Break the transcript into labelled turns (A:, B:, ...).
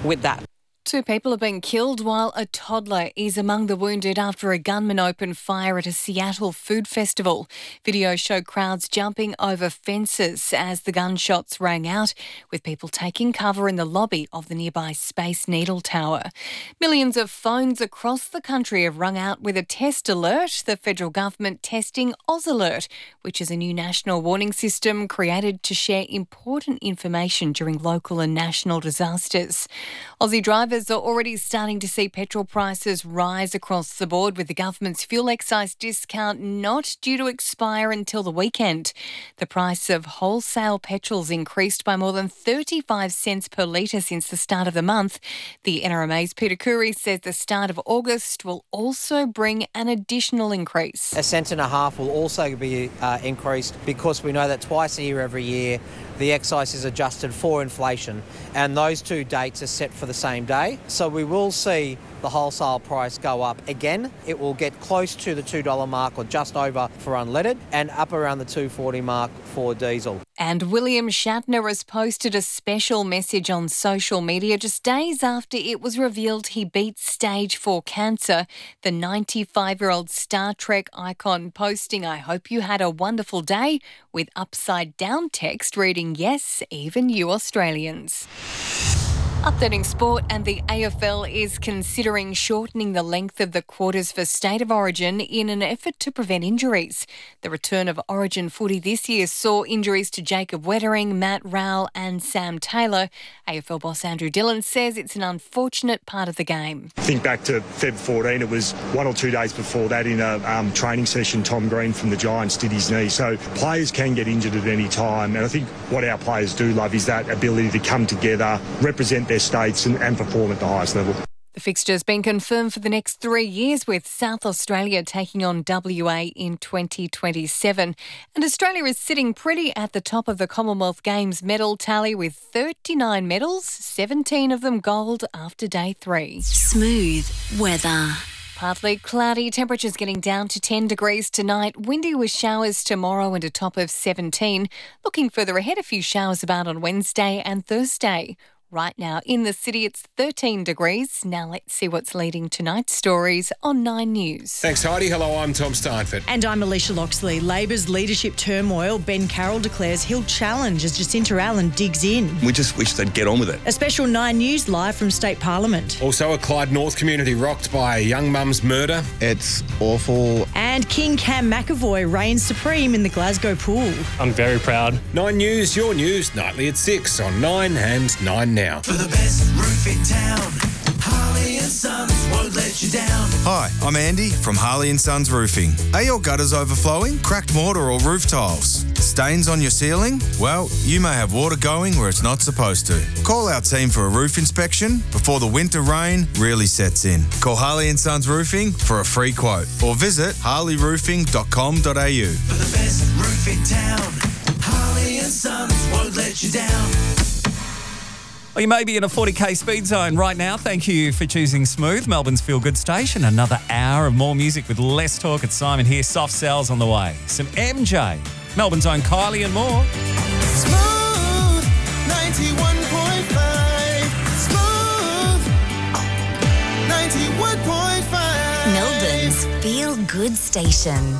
A: with that.
B: 2 people have been killed while a toddler is among the wounded after a gunman opened fire at a Seattle food festival. Videos show crowds jumping over fences as the gunshots rang out, with people taking cover in the lobby of the nearby Space Needle Tower. Millions of phones across the country have rung out with a test alert, the federal government testing Oz Alert, which is a new national warning system created to share important information during local and national disasters. Aussie drivers are already starting to see petrol prices rise across the board, with the government's fuel excise discount not due to expire until the weekend. The price of wholesale petrol's increased by more than 35 cents per litre since the start of the month. The NRMA's Peter Curry says the start of August will also bring an additional increase.
C: $1.50 will also be increased because we know that twice a year every year the excise is adjusted for inflation, and those 2 dates are set for the same day. So we will see the wholesale price go up again. It will get close to the $2 mark or just over for unleaded, and up around the $2.40 mark for diesel.
B: And William Shatner has posted a special message on social media just days after it was revealed he beat stage 4 cancer. The 95-year-old Star Trek icon posting, "I hope you had a wonderful day," with upside down text reading, "Yes, even you Australians." Updating sport, and the AFL is considering shortening the length of the quarters for State of Origin in an effort to prevent injuries. The return of Origin footy this year saw injuries to Jacob Wettering, Matt Rowell and Sam Taylor. AFL boss Andrew Dillon says it's an unfortunate part of the game.
D: Think back to Feb 14, it was 1 or 2 days before that in a training session, Tom Green from the Giants did his knee. So players can get injured at any time, and I think what our players do love is that ability to come together, represent their states and perform at the highest level.
B: The fixture's been confirmed for the next 3 years, with South Australia taking on WA in 2027. And Australia is sitting pretty at the top of the Commonwealth Games medal tally with 39 medals, 17 of them gold after day 3.
E: Smooth weather.
B: Partly cloudy, temperatures getting down to 10 degrees tonight, windy with showers tomorrow and a top of 17. Looking further ahead, a few showers about on Wednesday and Thursday. Right now in the city, it's 13 degrees. Now let's see what's leading tonight's stories on 9 News.
F: Thanks, Heidi. Hello, I'm Tom Steinford.
G: And I'm Alicia Loxley. Labor's leadership turmoil. Ben Carroll declares he'll challenge as Jacinta Allen digs in.
H: We just wish they'd get on with it.
G: A special 9 News live from State Parliament.
F: Also, a Clyde North community rocked by a young mum's murder.
H: It's awful.
G: And King Cam McAvoy reigns supreme in the Glasgow pool.
I: I'm very proud.
F: 9 News, your news, nightly at 6 on 9 and 9 Now.
J: For the best roof in town, Harley and Sons won't let you down.
K: Hi, I'm Andy from Harley and Sons Roofing. Are your gutters overflowing? Cracked mortar or roof tiles? Stains on your ceiling? Well, you may have water going where it's not supposed to. Call our team for a roof inspection before the winter rain really sets in. Call Harley and Sons Roofing for a free quote or visit harleyroofing.com.au.
J: For the best roof in town, Harley and Sons won't let you down.
L: Well, you may be in a 40k speed zone right now. Thank you for choosing Smooth, Melbourne's feel-good station. Another hour of more music with less talk. It's Simon here. Soft Cells on the way. Some MJ, Melbourne's own Kylie and more.
J: Smooth 91.5. Smooth 91.5.
E: Melbourne's feel-good station.